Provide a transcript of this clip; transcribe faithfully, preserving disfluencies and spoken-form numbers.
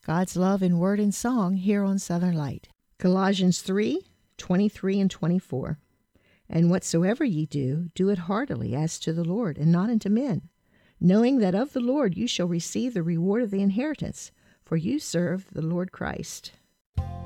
God's love in word and song here on Southern Light. Colossians three, twenty-three and twenty-four. And whatsoever ye do, do it heartily as to the Lord, and not unto men, knowing that of the Lord you shall receive the reward of the inheritance, for you serve the Lord Christ.